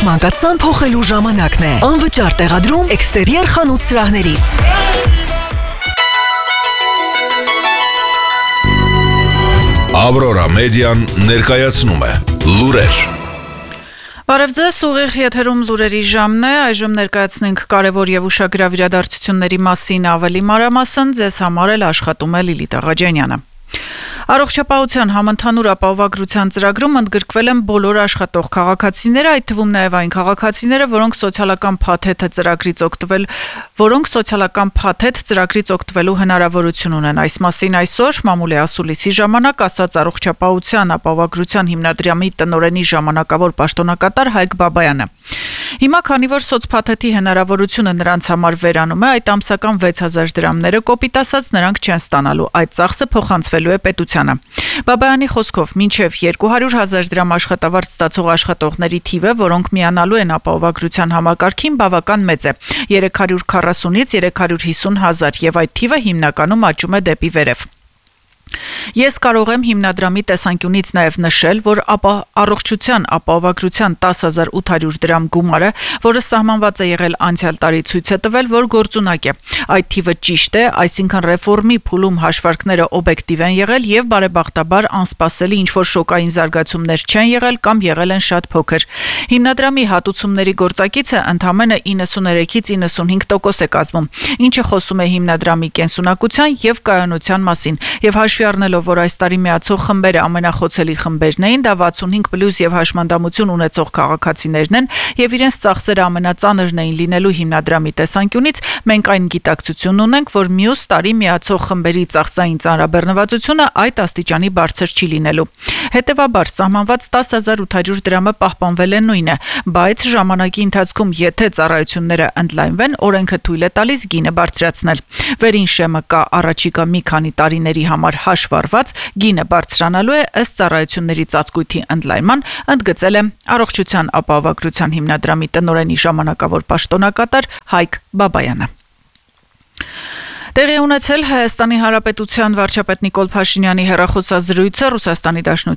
մանկացան փոխելու ժամանակն է։ Անվճար տեղադրում էքստերիեր խանութ սրահներից։ Ավրորա մեդիան ներկայացնում է լուրեր։ Բարև ձեզ, ուղիղ եթերում լուրերի ժամն է, այժմ ներկայացնենք կարևոր եւ ուշագրավ իրադարձությունների մասին ավելի մանրամասն, ձեզ համար էլ աշխատում է Լիլիթ Աղաջանյանը։ Առողջապահության համընդհանուր ապահովագրության ծրագրում ընդգրկվել են բոլոր աշխատող քաղաքացիները, այդ թվում նաև այն քաղաքացիները, որոնք սոցիալական փաթեթ ծրագրից օգտվելու հնարավորություն ունեն։ Այս մասին այսօր մամուլի ասուլիսի ժամանակ ասաց Առողջապահության ապահովագրության հիմնադրամի տնօրենի ժամանակավոր պաշտոնակատար Հայկ Բաբայանը։ Հիմա քանի որ սոցփաթեթի հնարավորությունը նրանց համար վերանում է, այդ ամսական 6000 դրամները կոպիտ ասած նրանք չեն ստանալու, այդ ծախսը փոխանցվելու է պետությանը։ Բաբայանի խոսքով մինչև 200,000 դրամ աշխատավարձ ստացող աշխատողների թիվը, որոնք միանալու են ապահովագրության համակարգին, բավական մեծ է՝ 340-ից 350,000 եւ այդ թիվը հիմնականում աճում է դեպի վերև։ Ես կարող եմ հիմնադրամի տեսանկյունից նաև նշել, որ առողջության ապահովագրության 10,800 դրամ գումարը, որը սահմանված է եղել անցյալ տարի, ցույց է տվել, որ գործունակ է։ Այդ թիվը ճիշտ է, այսինքն ռեֆորմի փուլում հաշվարկները օբյեկտիվ են եղել եւ բարեբախտաբար անսպասելի ինչ-որ շոկային զարգացումներ չեն եղել կամ եղել են շատ փոքր։ Հիմնադրամի հատուցումների գործակիցը ընդամենը 93-ից 95% է կազմում, ինչը խոսում է հիմնադրամի կենսունակության եւ կայունության մասին եւ հաշվի առնելով, որ այս տարի միացող խմբերը ամենախոցելի խմբերն էին, դա 65+ եւ հաշմանդամություն ունեցող քաղաքացիներն են եւ իրենց ծախսերը ամենածանրն էին լինելու հիմնադրամի տեսանկյունից, մենք այն գիտակցությունն ունենք, որ մյուս տարի միացող խմբերի ծախսային ծանրաբեռնվածությունը այդ աստիճանի բարձր չի լինելու։ Հետևաբար սահմանված 10,800 դրամը պահպանվել է նույնը, բայց ժամանակի ընթացքում եթե ծառայությունները ընդլայնվեն, օրենքը թույլ է տալիս գինը բարձրացնել։ Վերին շեմը կա առաջիկա մի քանի տարիների համար հաշվառված, գինը բարձրանալու է ըստ ծառայությունների ծածկույթի ընդլայնման, ընդգծել է Առողջության ապահովագրության հիմնադրամի տնօրենի ժամանակավոր պաշտոնակատար Հայկ Բաբայանը։ Տեղի ունեցել Հայաստանի Հանրապետության վարչապետ Նիկոլ Փաշինյանի հեռախոսազրույցը Ռուսաստանի